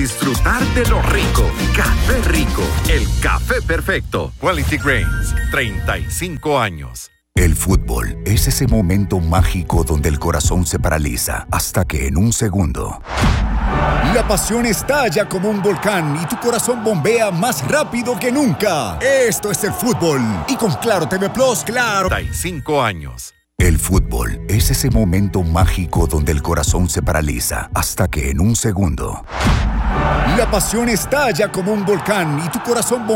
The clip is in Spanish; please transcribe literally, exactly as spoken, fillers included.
disfrutar de lo rico. Café Rico, el café perfecto. Quality Grains, treinta y cinco años. El fútbol es ese momento mágico donde el corazón se paraliza hasta que en un segundo la pasión estalla como un volcán y tu corazón bombea más rápido que nunca. Esto es el fútbol. Y con Claro T V Plus, claro. treinta y cinco años. El fútbol es ese momento mágico donde el corazón se paraliza hasta que en un segundo la pasión estalla como un volcán y tu corazón bombea